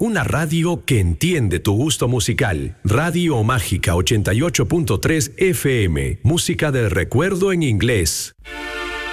una radio que entiende tu gusto musical. Radio Mágica 88.3 FM. Música de recuerdo en inglés.